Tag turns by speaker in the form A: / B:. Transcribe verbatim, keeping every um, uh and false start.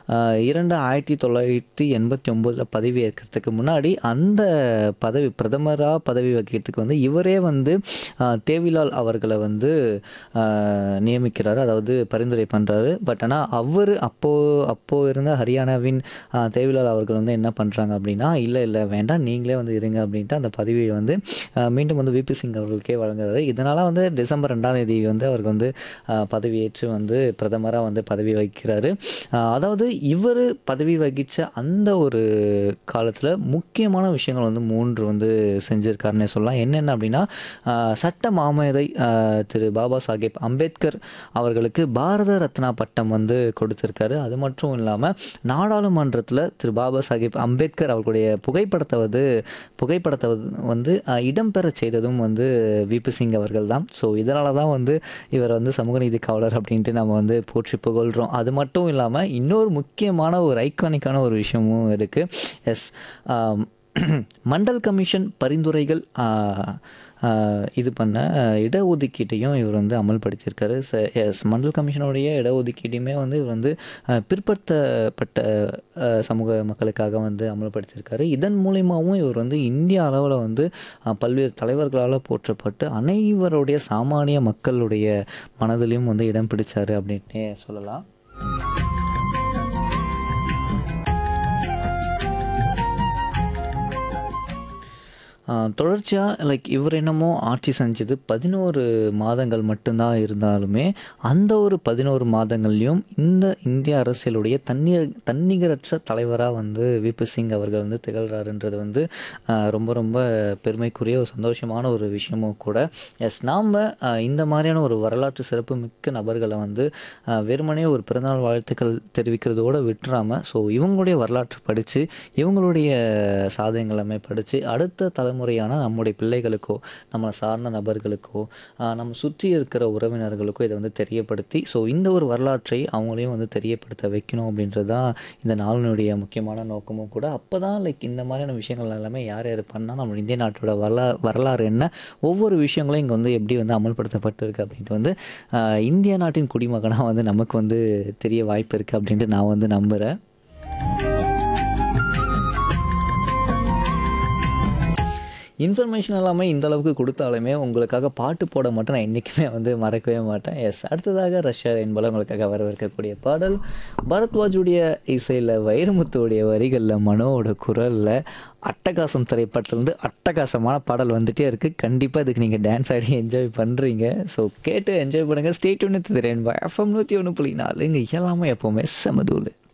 A: இரண்டு ஆயிரத்தி தொள்ளாயிரத்தி எண்பத்தி ஒம்போதில் பதவி ஏற்கிறதுக்கு முன்னாடி அந்த பதவி பிரதமராக பதவி வகிக்கிறதுக்கு வந்து இவரே வந்து அஹ், தேவிலால் அவர்களை வந்து அஹ், நியமிக்கிறாரு, அதாவது பரிந்துரை பண்ணுறாரு. பட் ஆனால் அவர் அப்போது அப்போது இருந்த ஹரியானாவின் அஹ், தேவிலால் அவர்கள் வந்து என்ன பண்ணுறாங்க அப்படின்னா, இல்லை இல்லை வேண்டாம் நீங்களே வந்து இருங்க அப்படின்ட்டு அந்த பதவியை வந்து அஹ், மீண்டும் வந்து விபி சிங் அவர்களுக்கே வழங்குறாரு. இதனால் வந்து டிசம்பர் ரெண்டாம் தேதி வந்து அவருக்கு வந்து அஹ், பதவியேற்று வந்து பிரதமராக வந்து பதவி வகிக்கிறாரு. அஹ், அதாவது இவர் பதவி வகித்த அந்த ஒரு காலத்தில் முக்கியமான விஷயங்கள் வந்து மூன்று வந்து செஞ்சுருக்காருன்னே சொல்லலாம். என்னென்ன அப்படின்னா, அஹ், சட்ட மாமேதை அஹ், திரு பாபா சாஹேப் அம்பேத்கர் அவர்களுக்கு பாரத ரத்னா பட்டம் வந்து கொடுத்துருக்காரு. அது மட்டும் இல்லாமல் நாடாளுமன்றத்தில் திரு பாபா சாஹேப் அம்பேத்கர் அவர்களுடைய புகைப்படத்தை வந்து புகைப்படத்தை வந்து வந்து, அஹ், இடம்பெற செய்ததும் வந்து விபி சிங் அவர்கள் தான். ஸோ இதனால தான் வந்து இவர் வந்து சமூக நீதி காவலர் அப்படின்ட்டு நம்ம வந்து போற்றி புகழ்கிறோம். அது மட்டும் இல்லாமல் இன்னொரு முக்கியமான ஒரு ஐகானிக்கான ஒரு விஷயமும் இருக்குது. எஸ், மண்டல் கமிஷன் பரிந்துரைகள் ஆஹ், ஆஹ், இது பண்ண அஹ், இடஒதுக்கீட்டையும் இவர் வந்து அமல்படுத்தியிருக்காரு. ச எஸ், மண்டல் கமிஷனுடைய இடஒதுக்கீட்டையுமே வந்து இவர் வந்து அஹ், பிற்படுத்தப்பட்ட அஹ், சமூக மக்களுக்காக வந்து அமல்படுத்தியிருக்காரு. இதன் மூலியமாகவும் இவர் வந்து இந்திய அளவில் வந்து அஹ், பல்வேறு தலைவர்களால் போற்றப்பட்டு அனைவருடைய சாமானிய மக்களுடைய மனதிலையும் வந்து இடம் பிடிச்சாரு அப்படின்னே சொல்லலாம். தொடர்ச்சியாக லைக் இவர் என்னமோ ஆட்சி செஞ்சது பதினோரு மாதங்கள் மட்டும்தான் இருந்தாலுமே அந்த ஒரு பதினோரு மாதங்கள்லையும் இந்த இந்திய அரசியலுடைய தண்ணீர் தன்னிகரற்ற தலைவராக வந்து விபி சிங் அவர்கள் வந்து திகழ்கிறாருன்றது வந்து ஆஹ், ரொம்ப ரொம்ப பெருமைக்குரிய ஒரு சந்தோஷமான ஒரு விஷயமும் கூட. எஸ், நாம் இந்த மாதிரியான ஒரு வரலாற்று சிறப்பு மிக்க நபர்களை வந்து ஆஹ், வெறுமனே ஒரு பிறந்தநாள் வாழ்த்துக்கள் தெரிவிக்கிறதோடு விட்டுறாமல், ஸோ இவங்களுடைய வரலாற்று படித்து இவங்களுடைய சாதனைகளுமே படித்து அடுத்த தலைமுறையான நம்முடைய பிள்ளைகளுக்கோ நம்மளை சார்ந்த நபர்களுக்கோ ஆஹ், நம்ம சுற்றி இருக்கிற உறவினர்களுக்கோ இதை வந்து தெரியப்படுத்தி, ஸோ இந்த ஒரு வரலாற்றை அவங்களையும் வந்து தெரியப்படுத்த வைக்கணும் அப்படின்றது தான் இந்த நாளினுடைய முக்கியமான நோக்கமும் கூட. அப்போ தான் லைக் இந்த மாதிரியான விஷயங்கள் எல்லாமே யார் யார் பண்ணால் நம்ம இந்திய நாட்டோட வரலா வரலாறு என்ன, ஒவ்வொரு விஷயங்களும் இங்கே வந்து எப்படி வந்து அமல்படுத்தப்பட்டிருக்கு அப்படின்ட்டு வந்து ஆஹ், இந்திய நாட்டின் குடிமகனாக வந்து நமக்கு வந்து தெரிய வாய்ப்பு இருக்குது அப்படின்ட்டு நான் வந்து நம்புகிறேன். இன்ஃபர்மேஷன் எல்லாமே இந்த அளவுக்கு கொடுத்தாலுமே உங்களுக்காக பாட்டு போட மட்டும் நான் என்றைக்குமே வந்து மறக்கவே மாட்டேன். எஸ், அடுத்ததாக ரஷ்யா என்பது உங்களுக்காக வரவிருக்கக்கூடிய பாடல் பரத்வாஜுடைய இசையில் வைரமுத்துடைய வரிகளில் மனோவோட குரலில் அட்டகாசம் திரைப்படத்துலேருந்து அட்டகாசமான பாடல் வந்துகிட்டே இருக்குது. கண்டிப்பாக இதுக்கு நீங்கள் டான்ஸ் ஆடி என்ஜாய் பண்ணுறீங்க. ஸோ கேட்டு என்ஜாய் பண்ணுங்கள். ஸ்டேட் ஒன்று திறன் எஃப்எம் நூற்றி ஒன்று புள்ளி நாலு இங்கே எல்லாமே எப்போவுமே செமதூள்.